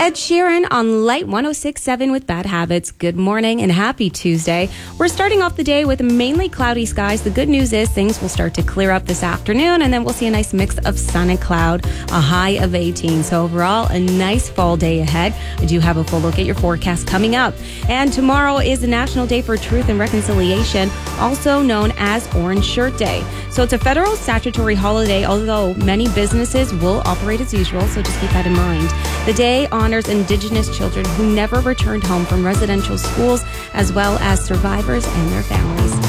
Ed Sheeran on Light 106.7 with Bad Habits. Good morning and happy Tuesday. We're starting off the day with mainly cloudy skies. The good news is things will start to clear up this afternoon, and then we'll see a nice mix of sun and cloud, a high of 18. So overall, a nice fall day ahead. I do have a full look at your forecast coming up. And tomorrow is the National Day for Truth and Reconciliation, also known as Orange Shirt Day. So it's a federal statutory holiday, although many businesses will operate as usual, so just keep that in mind. The day honors Indigenous children who never returned home from residential schools, as well as survivors and their families.